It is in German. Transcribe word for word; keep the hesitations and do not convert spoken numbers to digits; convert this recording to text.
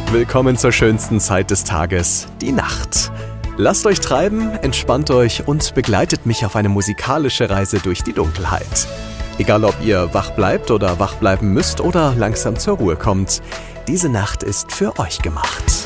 Willkommen zur schönsten Zeit des Tages, die Nacht. Lasst euch treiben, entspannt euch und begleitet mich auf eine musikalische Reise durch die Dunkelheit. Egal ob ihr wach bleibt oder wach bleiben müsst oder langsam zur Ruhe kommt, diese Nacht ist für euch gemacht.